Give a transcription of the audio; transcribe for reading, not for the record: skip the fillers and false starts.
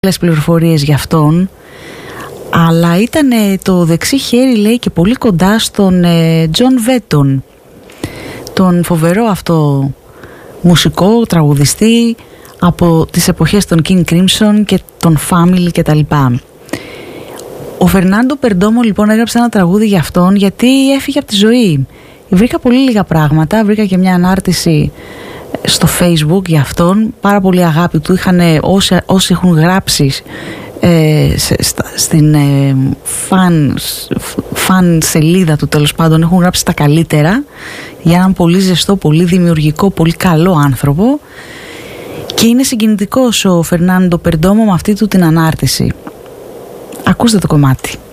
πολλές πληροφορίες για αυτόν, αλλά ήταν το δεξί χέρι, λέει, και πολύ κοντά στον Τζον Βέτον, τον φοβερό αυτό μουσικό, τραγουδιστή από τις εποχές των King Crimson και των Family κτλ. Ο Φερνάντο Περντόμο λοιπόν έγραψε ένα τραγούδι για αυτόν, γιατί έφυγε από τη ζωή. Βρήκα πολύ λίγα πράγματα, βρήκα και μια ανάρτηση στο Facebook για αυτόν, πάρα πολύ αγάπη του είχαν όσοι έχουν γράψει στην φαν σελίδα του, τέλος πάντων έχουν γράψει τα καλύτερα για έναν πολύ ζεστό, πολύ δημιουργικό, πολύ καλό άνθρωπο, και είναι συγκινητικός ο Φερνάντο Περντόμο με αυτή του την ανάρτηση. Ακούστε το κομμάτι.